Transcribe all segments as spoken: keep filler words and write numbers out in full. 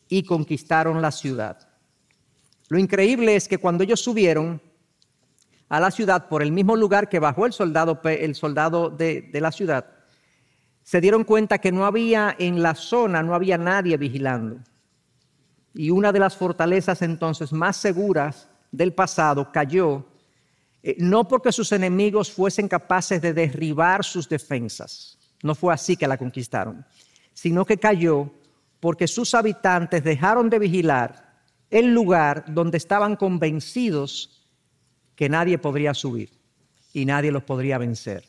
y conquistaron la ciudad. Lo increíble es que cuando ellos subieron a la ciudad por el mismo lugar que bajó el soldado, el soldado de, de la ciudad, se dieron cuenta que no había en la zona, no había nadie vigilando. Y una de las fortalezas entonces más seguras del pasado cayó, eh, no porque sus enemigos fuesen capaces de derribar sus defensas, no fue así que la conquistaron, sino que cayó porque sus habitantes dejaron de vigilar el lugar donde estaban convencidos que nadie podría subir y nadie los podría vencer.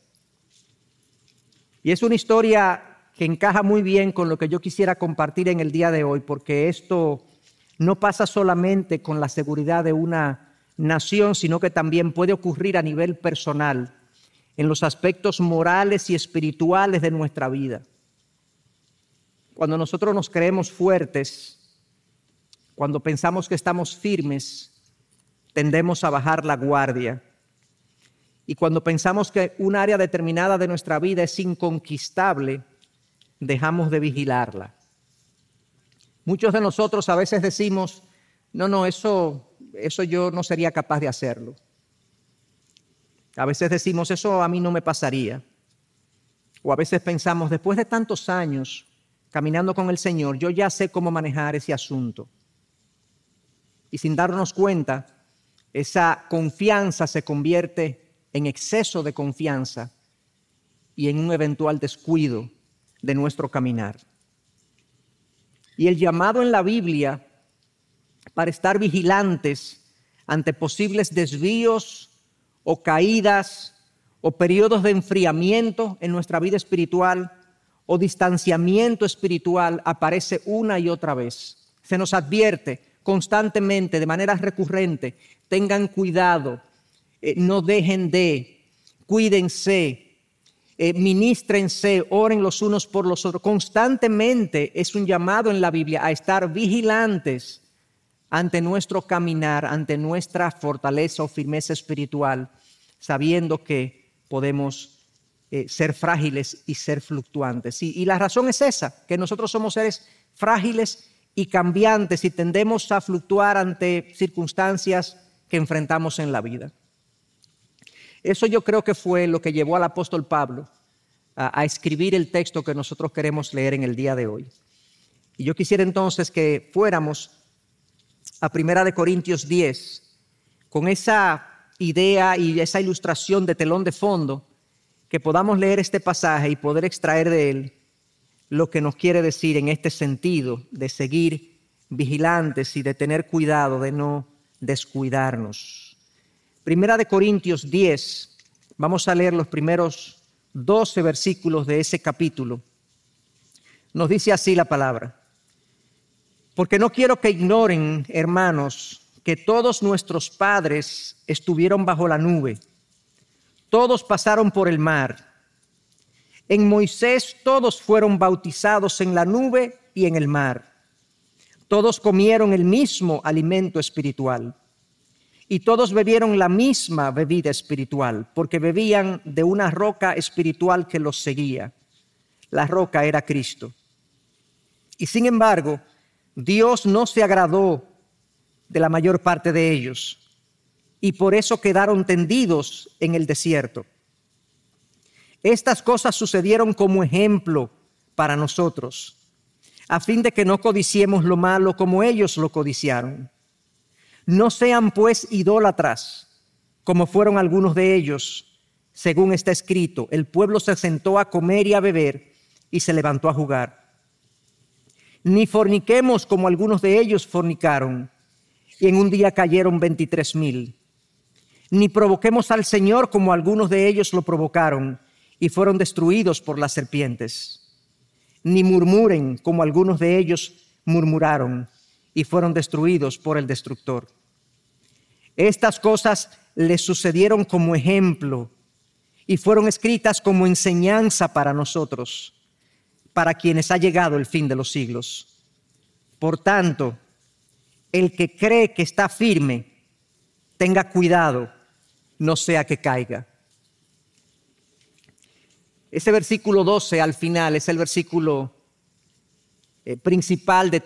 Y es una historia que encaja muy bien con lo que yo quisiera compartir en el día de hoy, porque esto no pasa solamente con la seguridad de una nación, sino que también puede ocurrir a nivel personal, en los aspectos morales y espirituales de nuestra vida. Cuando nosotros nos creemos fuertes, cuando pensamos que estamos firmes, tendemos a bajar la guardia. Y cuando pensamos que un área determinada de nuestra vida es inconquistable, dejamos de vigilarla. Muchos de nosotros a veces decimos, no, no, eso, eso yo no sería capaz de hacerlo. A veces decimos, eso a mí no me pasaría. O a veces pensamos, después de tantos años caminando con el Señor, yo ya sé cómo manejar ese asunto. Y sin darnos cuenta, esa confianza se convierte en exceso de confianza y en un eventual descuido de nuestro caminar. Y el llamado en la Biblia para estar vigilantes ante posibles desvíos o caídas o periodos de enfriamiento en nuestra vida espiritual o distanciamiento espiritual aparece una y otra vez. Se nos advierte constantemente, de manera recurrente, tengan cuidado, eh, no dejen de, cuídense, eh, ministrense, oren los unos por los otros. Constantemente es un llamado en la Biblia a estar vigilantes ante nuestro caminar, ante nuestra fortaleza o firmeza espiritual, sabiendo que podemos eh, ser frágiles y ser fluctuantes. Y, y la razón es esa, que nosotros somos seres frágiles y cambiantes y tendemos a fluctuar ante circunstancias que enfrentamos en la vida. Eso yo creo que fue lo que llevó al apóstol Pablo a, a escribir el texto que nosotros queremos leer en el día de hoy. Y yo quisiera entonces que fuéramos a Primera de Corintios diez, con esa idea y esa ilustración de telón de fondo, que podamos leer este pasaje y poder extraer de él lo que nos quiere decir en este sentido de seguir vigilantes y de tener cuidado de no descuidarnos. Primera de Corintios diez, vamos a leer los primeros doce versículos de ese capítulo. Nos dice así la palabra: porque no quiero que ignoren, hermanos, que todos nuestros padres estuvieron bajo la nube, todos pasaron por el mar. En Moisés todos fueron bautizados en la nube y en el mar. Todos comieron el mismo alimento espiritual y todos bebieron la misma bebida espiritual, porque bebían de una roca espiritual que los seguía. La roca era Cristo. Y sin embargo, Dios no se agradó de la mayor parte de ellos, y por eso quedaron tendidos en el desierto. Estas cosas sucedieron como ejemplo para nosotros, a fin de que no codiciemos lo malo como ellos lo codiciaron. No sean pues idólatras, como fueron algunos de ellos. Según está escrito, el pueblo se sentó a comer y a beber y se levantó a jugar. Ni forniquemos como algunos de ellos fornicaron, y en un día cayeron veintitrés mil. Ni provoquemos al Señor como algunos de ellos lo provocaron, y fueron destruidos por las serpientes. Ni murmuren como algunos de ellos murmuraron, y fueron destruidos por el destructor. Estas cosas les sucedieron como ejemplo, y fueron escritas como enseñanza para nosotros, para quienes ha llegado el fin de los siglos. Por tanto, el que cree que está firme, tenga cuidado, no sea que caiga. Ese versículo doce al final es el versículo eh, principal de